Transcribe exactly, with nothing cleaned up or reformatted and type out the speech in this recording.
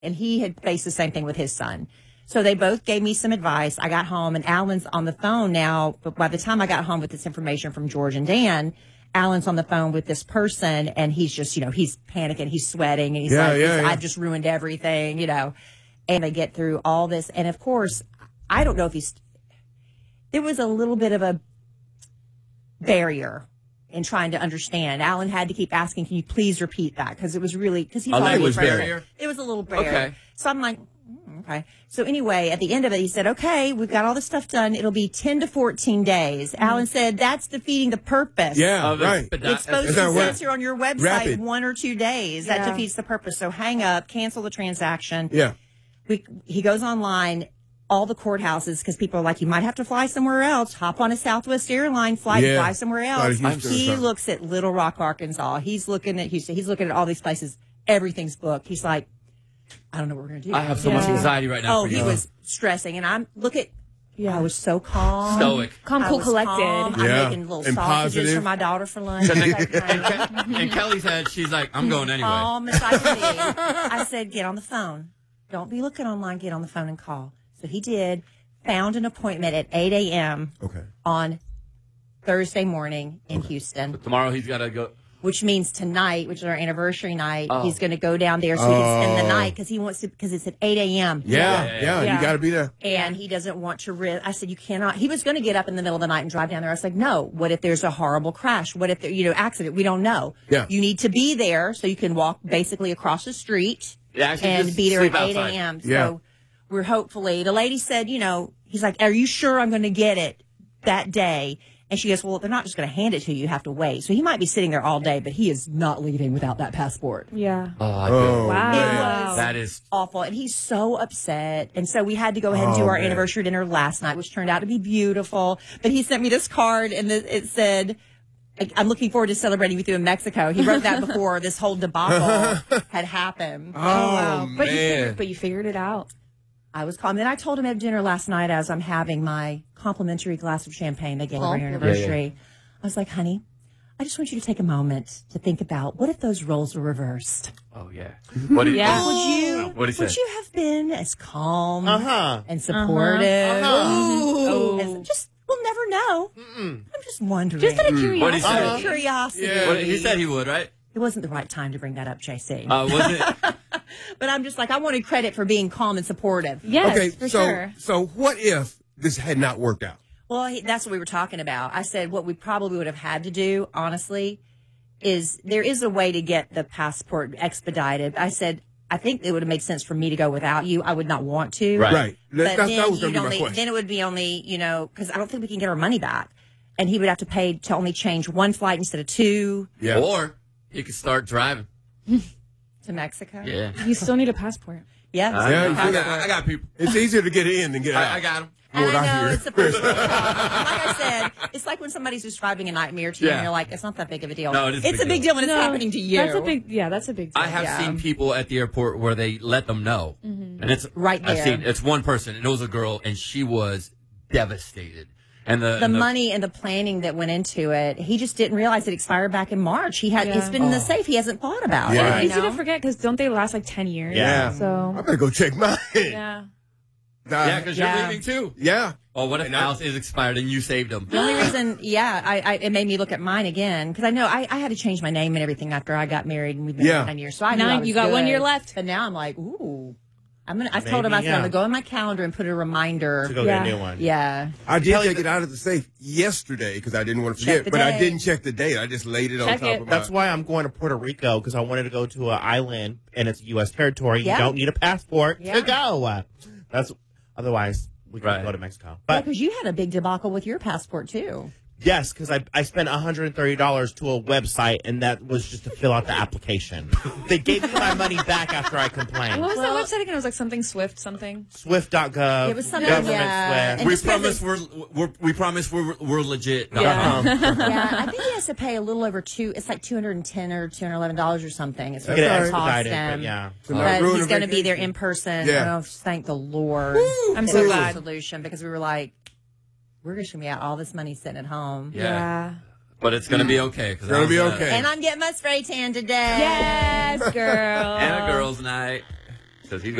and he had faced the same thing with his son. So they both gave me some advice. I got home, and Alan's on the phone now. But by the time I got home with this information from George and Dan, Alan's on the phone with this person, and he's just, you know, he's panicking, he's sweating, and he's yeah, like, yeah, he's, yeah. I've just ruined everything, you know. And they get through all this. And, of course, I don't know if he's – there was a little bit of a barrier in trying to understand. Alan had to keep asking, can you please repeat that? Because it was really – because he's a already language frustrated. barrier? It was a little barrier. Okay. So I'm like – okay. So anyway, at the end of it, he said, okay, we've got all this stuff done. It'll be ten to fourteen days. Mm-hmm. Alan said, that's defeating the purpose. Yeah, right. It's supposed to censor on your website Rapid. one or two days. That Yeah. defeats the purpose. So hang up, cancel the transaction. Yeah. We, he goes online, all the courthouses, because people are like, you might have to fly somewhere else. Hop on a Southwest airline flight, Yeah. fly somewhere else. Fly to Houston or He something. looks at Little Rock, Arkansas. He's looking at Houston. He's looking at all these places. Everything's booked. He's like, I don't know what we're going to do. I have so Yeah. much anxiety right now Oh, for he you. was stressing, and I'm look at. Yeah. I was so calm, Stoic. Calm, I cool, was collected. calm. Yeah. I'm making little And sausages positive. for my daughter for lunch. And, It's like, and, honey, Ke- and Kelly's head, she's like, I'm going anyway. calm as I can be. I said, get on the phone. Don't be looking online. Get on the phone and call. So he did. Found an appointment at eight a.m. Okay. on Thursday morning in Houston, Tomorrow he's got to go. which means tonight, which is our anniversary night. Oh. He's going to go down there so he can spend the Oh. night because he wants to, because it's at eight a.m. Yeah, Yeah, yeah, yeah, yeah. you got to be there. And he doesn't want to risk. I said, you cannot. He was going to get up in the middle of the night and drive down there. I was like, no. What if there's a horrible crash? What if there, you know, accident? We don't know. Yeah. You need to be there so you can walk basically across the street Yeah, actually and just be there sleep at eight outside. a.m. Yeah. So we're hopefully, the lady said, you know, he's like, are you sure I'm going to get it that day? And she goes, well, they're not just going to hand it to you. You have to wait. So he might be sitting there all day, but he is not leaving without that passport. Yeah. Oh, I Oh, feel- Wow. man. that is. Awful. And he's so upset. And so we had to go ahead and Oh, do our man. anniversary dinner last night, which turned out to be beautiful. But he sent me this card and the, it said, I'm looking forward to celebrating with you in Mexico. He wrote that before this whole debacle had happened. Oh, Wow. But you, man. figured, but you figured it out. I was calm. Then I told him at dinner last night as I'm having my complimentary glass of champagne they gave me for your anniversary. I was like, honey, I just want you to take a moment to think about what if those roles were reversed? Oh, yeah. What did Yeah. Would you, What did he would say? you have been as calm Uh-huh. and supportive? Uh-huh. As- just, we'll never know. I'm just wondering. Just out of What did he curiosity. say? Uh-huh. Curiosity. Yeah. What, he said he would, right? It wasn't the right time to bring that up, J C. Uh, was it? But I'm just like, I wanted credit for being calm and supportive. Yes, Okay, for so sure. so what if this had not worked out? Well, he, that's what we were talking about. I said what we probably would have had to do, honestly, is there is a way to get the passport expedited. I said, I think it would have made sense for me to go without you. I would not want to. Right. Right. That, But that, then, that was going you'd to be my only, question. then it would be only, you know, because I don't think we can get our money back. And he would have to pay to only change one flight instead of two Yeah. Or he could start driving. to Mexico. Yeah. You still need a passport. Yeah. I, Yeah, I, you got, got- I got people. It's easier to get in than get out. I, I got him. And What I I know hear. it's a personal problem. Like I said, it's like when somebody's describing a nightmare to you Yeah. and you're like, it's not that big of a deal. No, it is a It's big a big deal. deal when it's happening to you. That's a big, yeah, that's a big deal. I have Yeah. seen people at the airport where they let them know, Mm-hmm. and it's Right I've there. seen it's one person, and it was a girl, and she was devastated. And the the and money and the planning that went into it, he just didn't realize it expired back in March. He had Yeah. it's been in the safe. He hasn't thought about Yeah. it. It's you easy know? to forget because don't they last like ten years? Yeah. So, I better go check mine. yeah. Nah, Yeah, because Yeah. you're leaving too. yeah. Oh, what if And I- ours is expired and you saved them? The only reason, yeah, I, I it made me look at mine again because I know I, I had to change my name and everything after I got married and we've been Yeah. married nine years. So I knew Nine, I was you got one good. year left. But now I'm like, ooh, I'm gonna. I told him I Maybe, said I'm yeah. gonna go in my calendar and put a reminder. to go Yeah. get a new one. Yeah, I did Kelly, take it out of the safe yesterday because I didn't want to Check forget, the but I date. didn't check the date. I just laid it on Check top it. of my... That's why I'm going to Puerto Rico because I wanted to go to an island and it's U S territory. Yeah. You don't need a passport Yeah. to go. That's otherwise we can Right. go to Mexico. But because you had a big debacle with your passport too. yes, because I I spent one hundred thirty dollars to a website and that was just to fill out the application. They gave me my money back after I complained. What was Well- that website again? It was like something Swift something. Swift dot gov. It was something, government yeah. Swift. And We just 'cause promise we're, we're we promise we're we're legit. Yeah. Yeah, I think he has to pay a little over two. It's like two hundred and ten or two hundred eleven dollars or something. It's what Get it it cost expedited, him. but yeah. So not But ruin he's a going to be there vacation. in person. Yeah. Oh, thank the Lord. I'm That so was a glad. solution because we were like, we're just going to be out all this money sitting at home. Yeah. But it's gonna be okay. Cause It's gonna I'm be gonna- okay. And I'm getting my spray tan today. Yes, girl. And a girls' night. says he's